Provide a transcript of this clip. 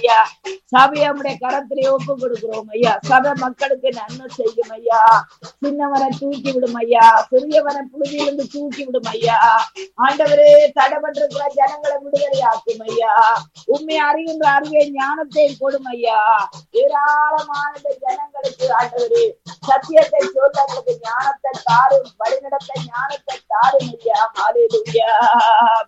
ஐயா. சபையை நம்முடைய கரத்திலே ஒப்பு கொடுக்கிறோம் ஐயா. சபை மக்களுக்கு நன்மை செய்யும் ஐயா. சின்னவனை தூக்கி விடும் ஐயா, சிறியவனை புழுதியிலிருந்து தூக்கி விடும் ஐயா. ஆண்டவரே, தடைபட்டிருக்கிற ஜனங்களை விடுதலை ஆக்கும் ஐயா. உண்மை அறிகின்ற அறிவை ஞானத்தை கொடும் ஐயா. ஏராளமான ஜனங்களுக்கு ஆண்டவரே சத்தியத்தை சொல்றவங்களுக்கு ஞானத்தை தாரும், வழிநடத்த ஞானத்தை தாரும் ஐயா. ஹல்லேலூயா.